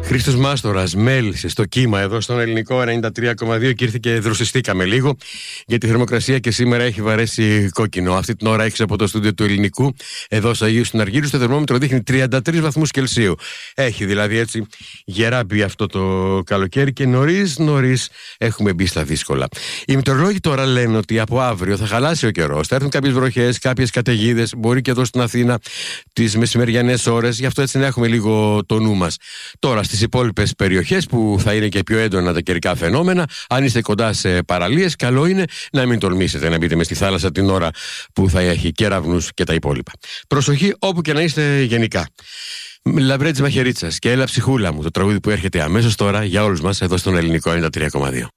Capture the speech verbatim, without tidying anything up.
Χρήστος Μάστορας μέλησε στο κύμα εδώ στον ελληνικό ενενήντα τρία κόμμα δύο και ήρθε και δροσιστήκαμε λίγο, γιατί η θερμοκρασία και σήμερα έχει βαρέσει κόκκινο. Αυτή την ώρα έξω από το στούντιο του ελληνικού, εδώ στο Αγίου στην Αργύρου, το θερμόμετρο δείχνει τριάντα τρεις βαθμούς Κελσίου. Έχει δηλαδή έτσι γερά μπει αυτό το καλοκαίρι και νωρίς νωρίς έχουμε μπει στα δύσκολα. Οι μετεωρολόγοι τώρα λένε ότι από αύριο θα χαλάσει ο καιρός, θα έρθουν κάποιες βροχές, κάποιες καταιγίδες, μπορεί και εδώ στην Αθήνα τις μεσημεριανές ώρες, γι' αυτό έτσι να έχουμε λίγο το νου μας. Τώρα στις υπόλοιπες περιοχές που θα είναι και πιο έντονα τα καιρικά φαινόμενα, αν είστε κοντά σε παραλίες, καλό είναι να μην τολμήσετε να μπείτε μες στη θάλασσα την ώρα που θα έχει κεραυνούς και τα υπόλοιπα. Προσοχή όπου και να είστε γενικά. Λαμπρέτζη Μαχαιρίτσας και Έλα ψυχούλα μου, το τραγούδι που έρχεται αμέσως τώρα για όλους μας εδώ στον ελληνικό ενενήντα τρία κόμμα δύο.